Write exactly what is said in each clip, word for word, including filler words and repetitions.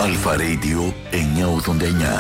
Αλφα Radio εννιακόσια ογδόντα εννιά.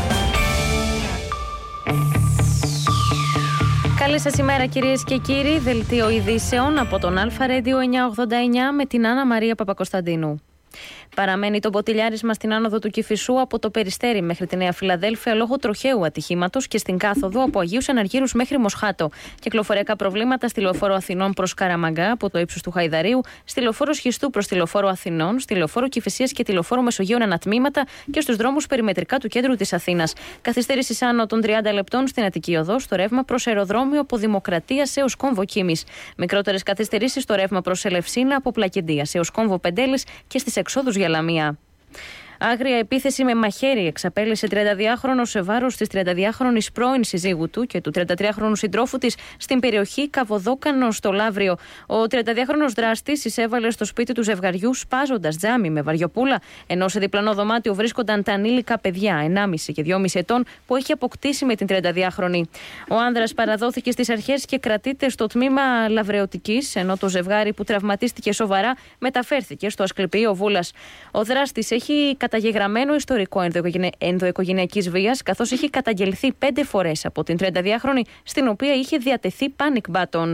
Καλή σας ημέρα κυρίες και κύριοι. Δελτίο ειδήσεων από τον Αλφα Radio εννιακόσια ογδόντα εννιά με την Άννα Μαρία Παπακοσταντίνου. Παραμένει το ποτηλιάρισμα στην άνοδο του Κηφισού από το Περιστέρι μέχρι τη Νέα Φιλαδέλφια λόγω τροχαίου ατυχήματος και στην κάθοδο από Αγίους Αναργύρους μέχρι Μοσχάτο. Κυκλοφοριακά προβλήματα στη λεωφόρο Αθηνών προς Καραμαγκά από το ύψος του Χαϊδαρίου, στη λεωφόρο Σχιστού προς τη λεωφόρο Αθηνών, στη λεωφόρο Κηφισίας και τη λεωφόρο Μεσογείων ανατμήματα και στους δρόμους περιμετρικά του κέντρου της Αθήνας. Καθυστέρηση άνω των τριάντα λεπτών στην Αττική Οδό στο ρεύμα προς αεροδρόμιο από Δημοκρατίας έως Κόμβο Κίμης. Μικρότερες καθυστερήσεις στο ρεύμα προς Ελευσίνα από Πλακεντίας έως Κόμβο Πεντέλης και στις εξόδους για Λαμία. Άγρια επίθεση με μαχαίρι εξαπέλυσε τριανταδυάχρονο σε βάρος της τριανταδυάχρονης πρώην συζύγου του και του τριαντατριάχρονου συντρόφου της στην περιοχή Καβοδόκανο στο Λαύριο. Ο τριανταδυάχρονος δράστης εισέβαλε στο σπίτι του ζευγαριού σπάζοντας τζάμι με βαριοπούλα, ενώ σε διπλανό δωμάτιο βρίσκονταν τα ανήλικα παιδιά ενάμιση και δυόμιση ετών που έχει αποκτήσει με την τριανταδυάχρονη. Ο άνδρας παραδόθηκε στις αρχές και κρατείται στο τμήμα Λαβρεωτικής, ενώ το ζευγάρι που τραυματίστηκε σοβαρά μεταφέρθηκε στο Ασκληπείο Βούλας. Ο δράστης έχει καταγεγραμμένο ιστορικό ενδοοικογενειακής βίας, καθώς είχε καταγγελθεί πέντε φορές από την τριανταδυάχρονη, στην οποία είχε διατεθεί panic button.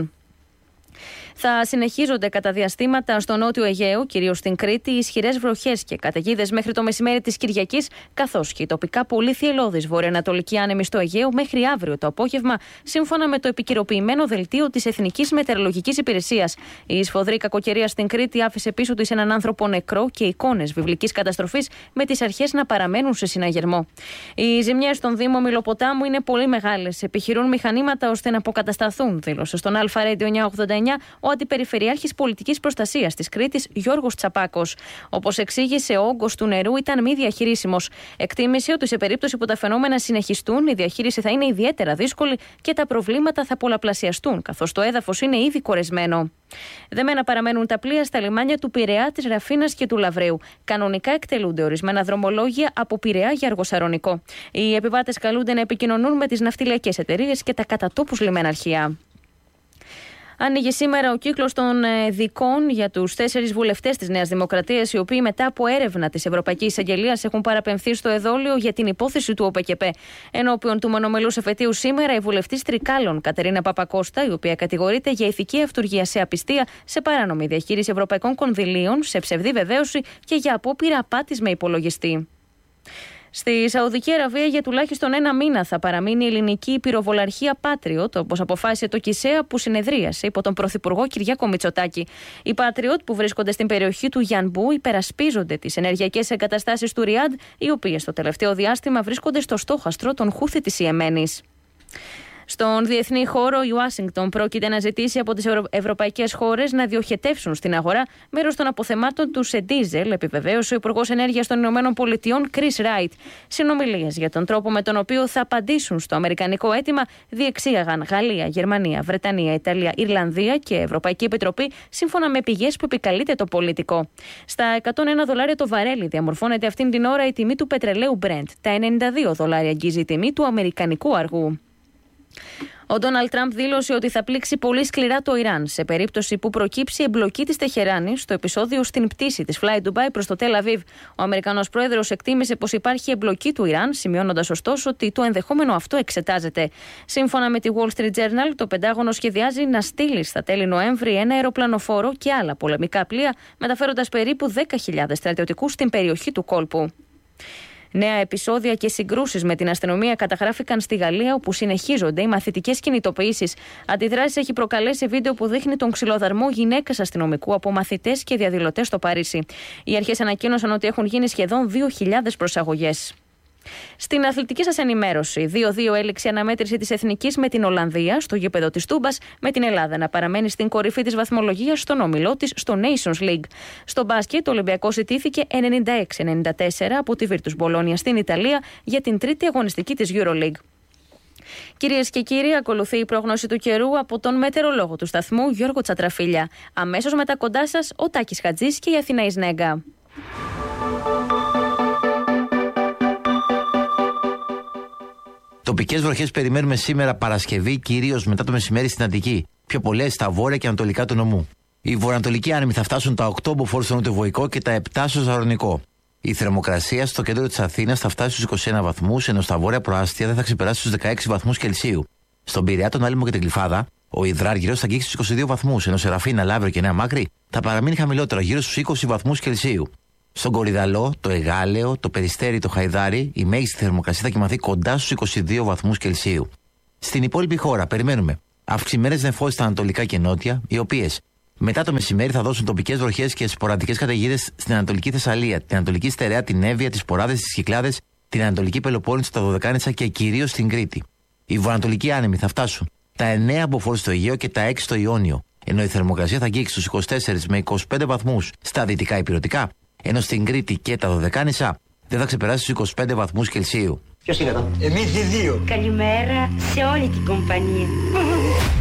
Θα συνεχίζονται κατά διαστήματα στο νότιο Αιγαίο, κυρίως στην Κρήτη, ισχυρές βροχές και καταιγίδες μέχρι το μεσημέρι της Κυριακής, καθώς και η τοπικά πολύ θυελλώδης βορειοανατολική άνεμη στο Αιγαίο μέχρι αύριο το απόγευμα, σύμφωνα με το επικαιροποιημένο δελτίο της Εθνικής Μετεωρολογικής Υπηρεσίας. Η σφοδρή κακοκαιρία στην Κρήτη άφησε πίσω της έναν άνθρωπο νεκρό και εικόνες βιβλικής καταστροφής, με τις αρχές να παραμένουν σε συναγερμό. Οι ζημιές στον Δήμο Μηλοποτάμου είναι πολύ μεγάλες. Επιχειρούν μηχανήματα ώστε να αποκατασταθούν, δήλωσε στον Αλφα Radio εννιακόσια ογδόντα εννιά ο Αντιπεριφερειάρχης Πολιτικής Προστασίας της Κρήτης Γιώργος Τσαπάκος. Όπως εξήγησε, ο όγκος του νερού ήταν μη διαχειρίσιμος. Εκτίμησε ότι σε περίπτωση που τα φαινόμενα συνεχιστούν, η διαχείριση θα είναι ιδιαίτερα δύσκολη και τα προβλήματα θα πολλαπλασιαστούν, καθώς το έδαφος είναι ήδη κορεσμένο. Δεμένα παραμένουν τα πλοία στα λιμάνια του Πειραιά, της Ραφίνας και του Λαβρέου. Κανονικά εκτελούνται ορισμένα δρομολόγια από Πειραιά για Αργοσαρονικό. Οι επιβάτες καλούνται να επικοινωνούν με τις ναυτιλιακές εταιρείες και τα κατατόπους λιμεναρχεία. Άνοιγε σήμερα ο κύκλος των δικών για τους τέσσερις βουλευτές της Νέας Δημοκρατίας, οι οποίοι μετά από έρευνα της Ευρωπαϊκής Εισαγγελίας έχουν παραπεμφθεί στο εδόλιο για την υπόθεση του ΟΠΕΚΕΠΕ. Ενώπιον του μονομελούς εφετείου σήμερα, η βουλευτής Τρικάλων Κατερίνα Παπακώστα, η οποία κατηγορείται για ηθική αυτουργία σε απιστία, σε παράνομη διαχείριση ευρωπαϊκών κονδυλίων, σε ψευδή βεβαίωση και για απόπειρα απάτης με υπολογιστή. Στη Σαουδική Αραβία για τουλάχιστον ένα μήνα θα παραμείνει η ελληνική πυροβολαρχία Patriot, όπως αποφάσισε το ΚΙΣΕΑ που συνεδρίασε υπό τον Πρωθυπουργό Κυριάκο Μητσοτάκη. Οι Patriot που βρίσκονται στην περιοχή του Γιανμπού υπερασπίζονται τις ενεργειακές εγκαταστάσεις του Ριάντ, οι οποίες το τελευταίο διάστημα βρίσκονται στο στόχαστρο των Χούθη της Ιεμένης. Στον διεθνή χώρο, η Ουάσιγκτον πρόκειται να ζητήσει από τις ευρω... ευρωπαϊκές χώρες να διοχετεύσουν στην αγορά μέρος των αποθεμάτων του σε ντίζελ, επιβεβαίωσε ο Υπουργός Ενέργειας των Ηνωμένων Πολιτειών, Chris Wright. Συνομιλίες για τον τρόπο με τον οποίο θα απαντήσουν στο αμερικανικό αίτημα διεξήγαγαν Γαλλία, Γερμανία, Βρετανία, Ιταλία, Ιρλανδία και Ευρωπαϊκή Επιτροπή, σύμφωνα με πηγές που επικαλείται το πολιτικό. Στα εκατόν ένα δολάρια το βαρέλι διαμορφώνεται αυτήν την ώρα η τιμή του πετρελαίου Brent. Τα ενενήντα δύο δολάρια αγγίζει η τιμή του αμερικανικού αργού. Ο Ντόναλντ Τραμπ δήλωσε ότι θα πλήξει πολύ σκληρά το Ιράν σε περίπτωση που προκύψει εμπλοκή της Τεχεράνης στο επεισόδιο στην πτήση της Fly Dubai προς το Τελ Αβίβ. Ο Αμερικανός πρόεδρος εκτίμησε πως υπάρχει εμπλοκή του Ιράν, σημειώνοντας ωστόσο ότι το ενδεχόμενο αυτό εξετάζεται. Σύμφωνα με τη Wall Street Journal, το Πεντάγωνο σχεδιάζει να στείλει στα τέλη Νοέμβρη ένα αεροπλανοφόρο και άλλα πολεμικά πλοία, μεταφέροντας περίπου δέκα χιλιάδες στρατιωτικούς στην περιοχή του κόλπου. Νέα επεισόδια και συγκρούσεις με την αστυνομία καταγράφηκαν στη Γαλλία, όπου συνεχίζονται οι μαθητικές κινητοποιήσεις. Αντιδράσεις έχει προκαλέσει βίντεο που δείχνει τον ξυλοδαρμό γυναίκας αστυνομικού από μαθητές και διαδηλωτές στο Παρίσι. Οι αρχές ανακοίνωσαν ότι έχουν γίνει σχεδόν δύο χιλιάδες προσαγωγές. Στην αθλητική σας ενημέρωση, δύο δύο έληξε η αναμέτρηση της Εθνικής με την Ολλανδία στο γήπεδο της Τούμπας, με την Ελλάδα να παραμένει στην κορυφή της βαθμολογίας στον όμιλό της στο Nations League. Στο μπάσκετ, ο Ολυμπιακός ιτήθηκε ενενήντα έξι ενενήντα τέσσερα από τη Virtus Bologna στην Ιταλία για την τρίτη αγωνιστική της EuroLeague. Κυρίες και κύριοι, ακολουθεί η πρόγνωση του καιρού από τον μετεωρολόγο του σταθμού Γιώργο Τσατραφίλια. Αμέσως μετά κοντά σας ο Τάκης Χατζής και η Αθηναής Νέγκα. Τοπικές βροχές περιμένουμε σήμερα Παρασκευή, κυρίως μετά το μεσημέρι στην Αττική. Πιο πολλές στα βόρεια και ανατολικά του νομού. Οι βορειοανατολικοί άνεμοι θα φτάσουν τα οκτώ μποφόρ στο νοτιοβοϊκό και τα επτά στο ζαρονικό. Η θερμοκρασία στο κέντρο της Αθήνας θα φτάσει στους είκοσι ένα βαθμούς, ενώ στα βόρεια προάστια δεν θα ξεπεράσει τους δεκαέξι βαθμούς Κελσίου. Στον Πειραιά, τον Άλυμο και την Γλυφάδα, ο υδράργυρος θα αγγίξει στους είκοσι δύο βαθμούς, ενώ Σεραφείνα, Λαύριο και Νέα Μάκρη θα παραμείνει χαμηλότερο, γύρω στους είκοσι βαθμούς Κελσίου. Στον Κορυδαλό, το Εγάλεο, το Περιστέρι, το Χαϊδάρι, η μέγιστη θερμοκρασία θα κοιμαθεί κοντά στους είκοσι δύο βαθμούς Κελσίου. Στην υπόλοιπη χώρα, περιμένουμε αυξημένες νεφώσεις στα ανατολικά και νότια, οι οποίες μετά το μεσημέρι θα δώσουν τοπικές βροχές και σποραδικές καταιγίδες στην Ανατολική Θεσσαλία, την Ανατολική Στερεά, την Εύβοια, τις Ποράδες, τις Κυκλάδες, την Ανατολική Πελοπόννησο, τα Δωδεκάνησα και κυρίως στην Κρήτη. Οι βορειοανατολικοί άνεμοι θα φτάσουν τα εννέα μποφόρ στο Αιγαίο και τα έξι στο Ιόνιο, ενώ η θερμοκρασία θα αγγίξει στους είκοσι τέσσερα με είκοσι πέντε βαθμούς στα δυτικά ηπειρωτικά, ενώ στην Κρήτη και τα Δωδεκάνησα δεν θα ξεπεράσει τους είκοσι πέντε βαθμούς Κελσίου. Ποιος είναι εδώ? Εμείς οι δύο. Καλημέρα σε όλη την κομπανία.